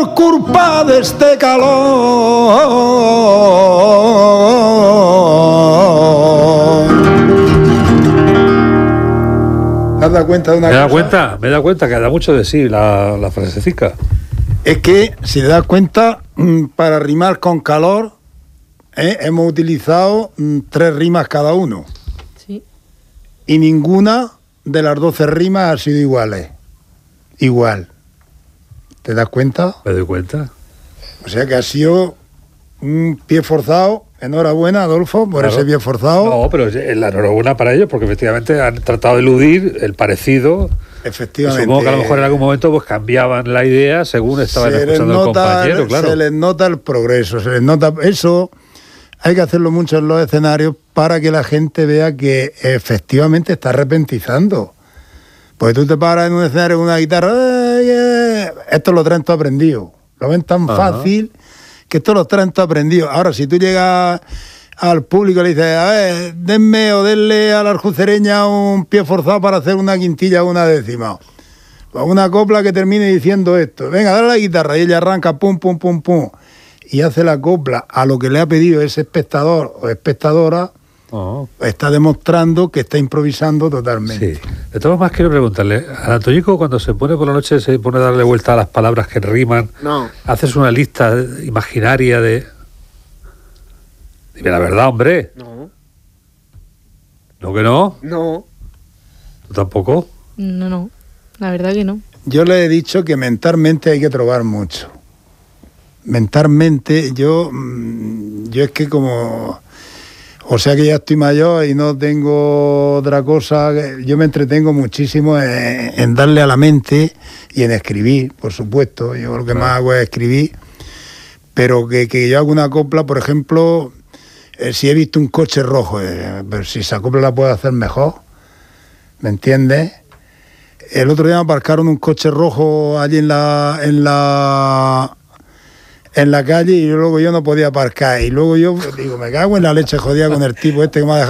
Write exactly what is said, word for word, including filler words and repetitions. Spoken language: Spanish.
por culpa de este calor. ¿Te has dado cuenta de una cosa? Me da cosa? cuenta, me da cuenta que da mucho de sí la, la frasecica. Es que, si te das cuenta, para rimar con calor, ¿eh? hemos utilizado tres rimas cada uno. Sí. Y ninguna de las doce rimas ha sido iguales. Igual. ¿Te das cuenta? Me doy cuenta. O sea que ha sido un pie forzado. Enhorabuena, Adolfo, por claro. ese pie forzado. No, pero es la enhorabuena para ellos, porque efectivamente han tratado de eludir el parecido. Efectivamente. Supongo que a lo mejor en algún momento pues cambiaban la idea según estaban se escuchando nota, el compañero, claro. Se les nota el progreso, se les nota eso. Hay que hacerlo mucho en los escenarios para que la gente vea que efectivamente está repentizando. Pues tú te paras en un escenario con una guitarra, ¡ay, eh! Esto lo traen todo aprendido. Lo ven tan Ajá. fácil que esto lo traen todo aprendido. Ahora, si tú llegas al público y le dices, a ver, denme o denle a la aljucereña un pie forzado para hacer una quintilla o una décima. O una copla que termine diciendo esto. Venga, dale la guitarra. Y ella arranca, pum, pum, pum, pum. Y hace la copla a lo que le ha pedido ese espectador o espectadora. Oh. Está demostrando que está improvisando totalmente. Sí. De todas maneras, quiero preguntarle, a Antoñico, cuando se pone por la noche, se pone a darle vuelta a las palabras que riman, no. ¿haces una lista imaginaria de...? Dime la verdad, hombre. No. ¿No que no? No. ¿Tú tampoco? No, no. La verdad que no. Yo le he dicho que mentalmente hay que trobar mucho. Mentalmente, yo... Yo es que como... O sea que ya estoy mayor y no tengo otra cosa. Yo me entretengo muchísimo en, en darle a la mente y en escribir, por supuesto. Yo lo que más hago es escribir. Pero que, que yo hago una copla, por ejemplo, eh, si he visto un coche rojo, eh, pero si esa copla la puedo hacer mejor, ¿me entiendes? El otro día me aparcaron un coche rojo allí en la... En la en la calle y luego yo no podía aparcar y luego yo digo, me cago en la leche jodida con el tipo este que me ha dejado